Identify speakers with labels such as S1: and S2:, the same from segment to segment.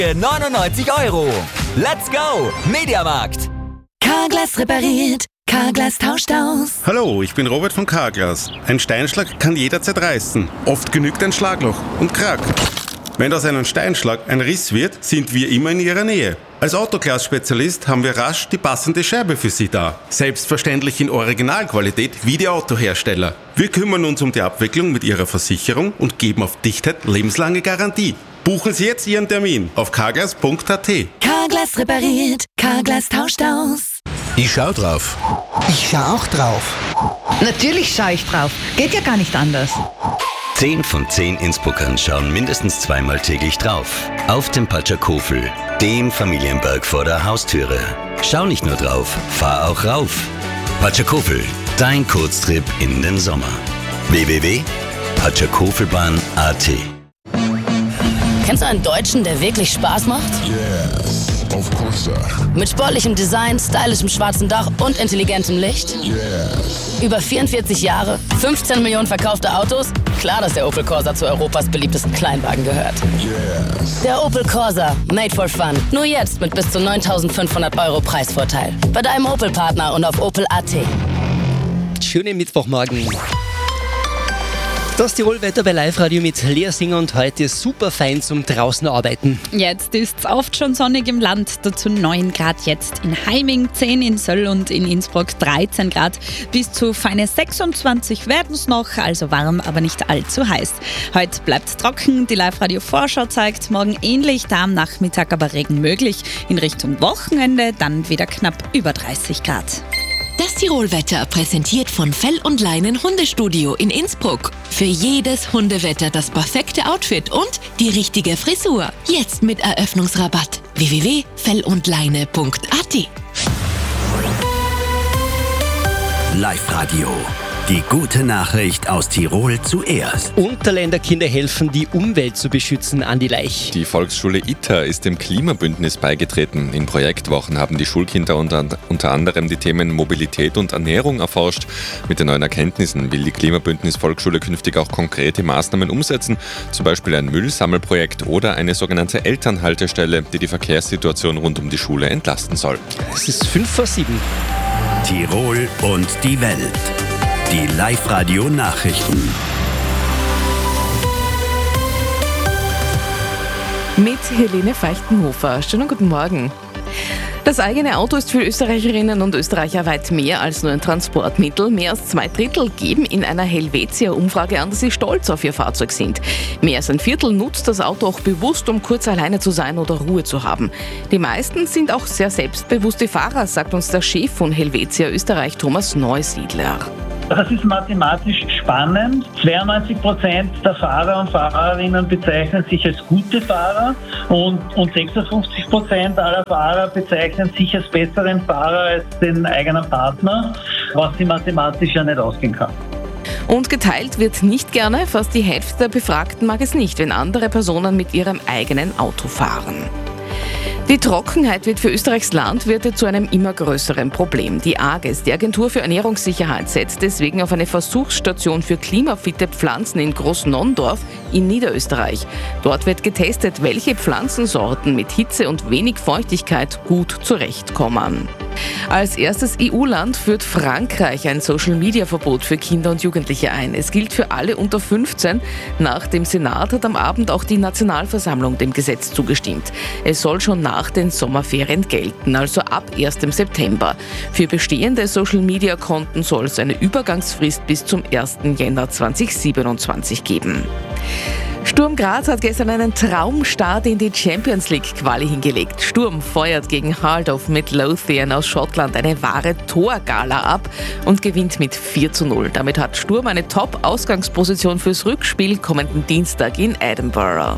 S1: €99. Let's go! Mediamarkt!
S2: Carglass repariert, Carglass tauscht aus.
S3: Hallo, ich bin Robert von Carglass. Ein Steinschlag kann jederzeit reißen. Oft genügt ein Schlagloch und Krack. Wenn aus einem Steinschlag ein Riss wird, sind wir immer in Ihrer Nähe. Als Autoglas-Spezialist haben wir rasch die passende Scheibe für Sie da. Selbstverständlich in Originalqualität wie die Autohersteller. Wir kümmern uns um die Abwicklung mit Ihrer Versicherung und geben auf Dichtheit lebenslange Garantie. Buchen Sie jetzt Ihren Termin auf carglass.at.
S2: Carglass repariert, Carglass tauscht aus.
S4: Ich schau drauf.
S5: Ich schau auch drauf.
S6: Natürlich schaue ich drauf. Geht ja gar nicht anders.
S7: 10 von 10 Innsbruckern schauen mindestens zweimal täglich drauf. Auf dem Patschakofel, dem Familienberg vor der Haustüre. Schau nicht nur drauf, fahr auch rauf. Patschakofel, dein Kurztrip in den Sommer. www.patschakofelbahn.at.
S8: Kennst du einen Deutschen, der wirklich Spaß macht?
S4: Yes, of course, sir.
S8: Mit sportlichem Design, stylischem schwarzen Dach und intelligentem Licht?
S4: Yes.
S8: Über 44 Jahre, 15 Millionen verkaufte Autos? Klar, dass der Opel Corsa zu Europas beliebtesten Kleinwagen gehört.
S4: Yes.
S8: Der Opel Corsa, made for fun. Nur jetzt mit bis zu 9.500 € Preisvorteil. Bei deinem Opel-Partner und auf Opel.at.
S9: Schönen Mittwochmorgen. Das Tirol-Wetter bei Live-Radio mit Lea Singer und heute super fein zum draußen arbeiten.
S10: Jetzt ist es oft schon sonnig im Land, dazu 9 Grad jetzt in Heiming, 10 in Söll und in Innsbruck 13 Grad. Bis zu feine 26 werden es noch, also warm, aber nicht allzu heiß. Heute bleibt es trocken, die Live-Radio-Vorschau zeigt morgen ähnlich, da am Nachmittag aber Regen möglich. In Richtung Wochenende dann wieder knapp über 30 Grad.
S2: Das Tirol-Wetter präsentiert von Fell und Leinen Hundestudio in Innsbruck. Für jedes Hundewetter das perfekte Outfit und die richtige Frisur. Jetzt mit Eröffnungsrabatt. www.fellundleine.at.
S7: Live-Radio. Die gute Nachricht aus Tirol zuerst.
S9: Unterländerkinder helfen, die Umwelt zu beschützen, Andi Leich.
S11: Die Volksschule ITER ist dem Klimabündnis beigetreten. In Projektwochen haben die Schulkinder unter anderem die Themen Mobilität und Ernährung erforscht. Mit den neuen Erkenntnissen will die Klimabündnis Volksschule künftig auch konkrete Maßnahmen umsetzen, zum Beispiel ein Müllsammelprojekt oder eine sogenannte Elternhaltestelle, die die Verkehrssituation rund um die Schule entlasten soll.
S9: Es ist 5:07.
S7: Tirol und die Welt. Die Live-Radio-Nachrichten.
S12: Mit Helene Feichtenhofer. Schönen guten Morgen. Das eigene Auto ist für Österreicherinnen und Österreicher weit mehr als nur ein Transportmittel. Mehr als 2/3 geben in einer Helvetia-Umfrage an, dass sie stolz auf ihr Fahrzeug sind. Mehr als ein Viertel nutzt das Auto auch bewusst, um kurz alleine zu sein oder Ruhe zu haben. Die meisten sind auch sehr selbstbewusste Fahrer, sagt uns der Chef von Helvetia Österreich, Thomas Neusiedler.
S13: Das ist mathematisch spannend. 92% der Fahrer und Fahrerinnen bezeichnen sich als gute Fahrer und 56% aller Fahrer bezeichnen sich als besseren Fahrer als den eigenen Partner, was sie mathematisch ja nicht ausgehen kann.
S12: Und geteilt wird nicht gerne. Fast die Hälfte der Befragten mag es nicht, wenn andere Personen mit ihrem eigenen Auto fahren. Die Trockenheit wird für Österreichs Landwirte zu einem immer größeren Problem. Die AGES, die Agentur für Ernährungssicherheit, setzt deswegen auf eine Versuchsstation für klimafitte Pflanzen in Großnondorf in Niederösterreich. Dort wird getestet, welche Pflanzensorten mit Hitze und wenig Feuchtigkeit gut zurechtkommen. Als erstes EU-Land führt Frankreich ein Social-Media-Verbot für Kinder und Jugendliche ein. Es gilt für alle unter 15. Nach dem Senat hat am Abend auch die Nationalversammlung dem Gesetz zugestimmt. Es soll schon nach den Sommerferien gelten, also ab 1. September. Für bestehende Social-Media-Konten soll es eine Übergangsfrist bis zum 1. Jänner 2027 geben. Sturm Graz hat gestern einen Traumstart in die Champions League Quali hingelegt. Sturm feuert gegen Heart of Midlothian aus Schottland eine wahre Torgala ab und gewinnt mit 4:0. Damit hat Sturm eine Top-Ausgangsposition fürs Rückspiel kommenden Dienstag in Edinburgh.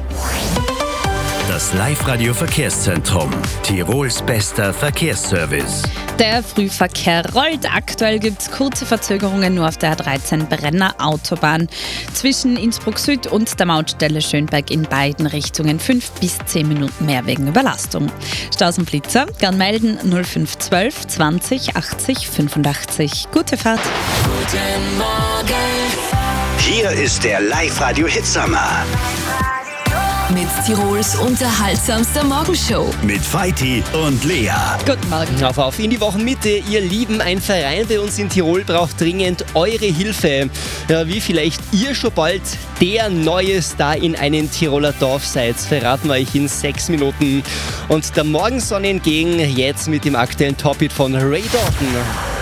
S7: Das Live-Radio-Verkehrszentrum. Tirols bester Verkehrsservice.
S10: Der Frühverkehr rollt. Aktuell gibt es kurze Verzögerungen nur auf der A13 Brenner Autobahn. Zwischen Innsbruck Süd und der Mautstelle Schönberg in beiden Richtungen 5 bis 10 Minuten mehr wegen Überlastung. Staus und Blitzer, gern melden 0512 20 80 85. Gute Fahrt.
S2: Guten Morgen.
S7: Hier ist der Live-Radio-Hitsommer.
S2: mit Tirols unterhaltsamster Morgenshow.
S1: Mit Feiti und Lea.
S10: Guten Morgen.
S9: Auf in die Wochenmitte, ihr Lieben, ein Verein bei uns in Tirol braucht dringend eure Hilfe. Ja, wie vielleicht ihr schon bald der neue Star in einem Tiroler Dorf seid, verraten wir euch in 6 Minuten. Und der Morgensonne entgegen, jetzt mit dem aktuellen Top-Hit von Ray Dalton.